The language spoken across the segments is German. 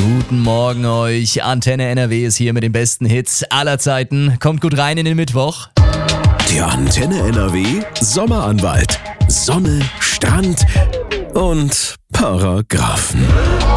Guten Morgen euch. Antenne NRW ist hier mit den besten Hits aller Zeiten. Kommt gut rein in den Mittwoch. Der Antenne NRW Sommeranwalt. Sonne, Strand und Paragraphen.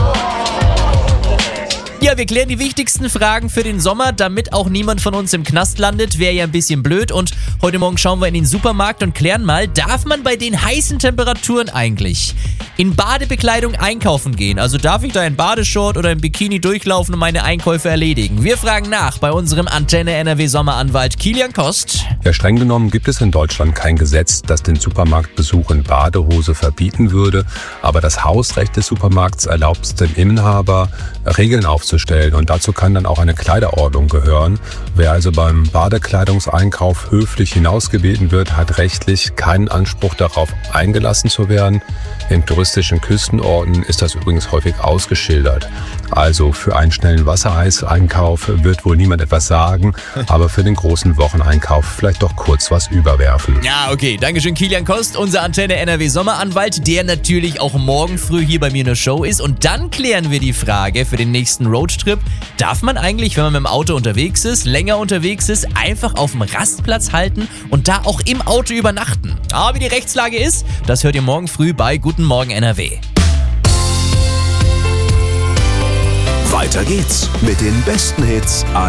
Ja, wir klären die wichtigsten Fragen für den Sommer, damit auch niemand von uns im Knast landet. Wäre ja ein bisschen blöd. Und heute Morgen schauen wir in den Supermarkt und klären mal, darf man bei den heißen Temperaturen eigentlich in Badebekleidung einkaufen gehen? Also darf ich da in Badeshort oder im Bikini durchlaufen und meine Einkäufe erledigen? Wir fragen nach bei unserem Antenne NRW Sommeranwalt Kilian Kost. Ja, streng genommen gibt es in Deutschland kein Gesetz, das den Supermarktbesuch in Badehose verbieten würde. Aber das Hausrecht des Supermarkts erlaubt es dem Inhaber, Regeln aufzustellen. Und dazu kann dann auch eine Kleiderordnung gehören. Wer also beim Badekleidungseinkauf höflich hinausgebeten wird, hat rechtlich keinen Anspruch darauf, eingelassen zu werden. In touristischen Küstenorten ist das übrigens häufig ausgeschildert. Also für einen schnellen Wassereiseinkauf wird wohl niemand etwas sagen, aber für den großen Wocheneinkauf vielleicht doch kurz was überwerfen. Ja, okay. Dankeschön, Kilian Kost, unser Antenne NRW Sommeranwalt, der natürlich auch morgen früh hier bei mir in der Show ist. Und dann klären wir die Frage für den nächsten Roadtrip. Darf man eigentlich, wenn man mit dem Auto unterwegs ist, länger unterwegs ist, einfach auf dem Rastplatz halten und da auch im Auto übernachten? Aber wie die Rechtslage ist, das hört ihr morgen früh bei Guten Morgen NRW. Weiter geht's mit den besten Hits